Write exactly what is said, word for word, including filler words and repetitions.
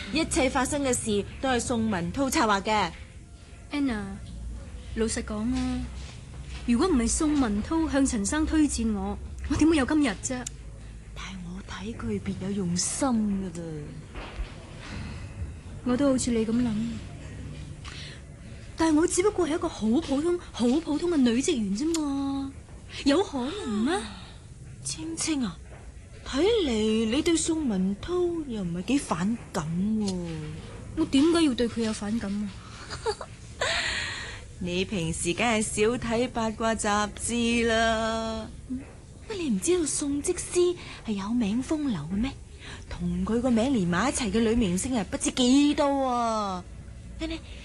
一切發生嘅事都係宋文濤策劃嘅。 Anna，老實講啊，如果唔係宋文濤向陳生推薦我，我點會有今日啫？ 但係我睇佢別有用心噶噃。 我都好似你咁諗，但係我只不過係一個好普通、好普通嘅女職員啫嘛，有可能咩？ 青青啊，睇嚟你對宋文濤又唔係幾反感喎。 我點解要對佢有反感啊？ 你平時梗係少睇八卦雜誌啦。乜、嗯、你唔知道宋職師係有名風流嘅咩？同佢個名連埋一齊嘅女明星係不知幾多啊！你